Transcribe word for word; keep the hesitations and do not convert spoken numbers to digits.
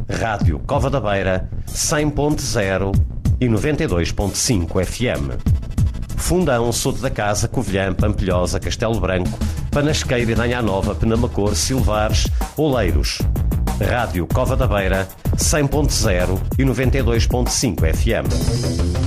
Rádio Cova da Beira, cem ponto zero e noventa e dois ponto cinco F M. Fundão, Soto da Casa, Covilhã, Pampilhosa, Castelo Branco, Panasqueira, Danha Nova, Penamacor, Silvares, Oleiros. Rádio Cova da Beira, cem ponto zero e noventa e dois ponto cinco F M.